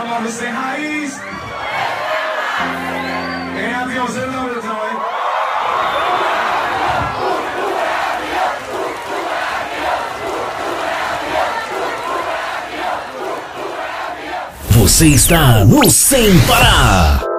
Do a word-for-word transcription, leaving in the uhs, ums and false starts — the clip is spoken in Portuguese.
Chamado Sem Raiz. Quem havia usando na versão aí? Você está no Sem Parar.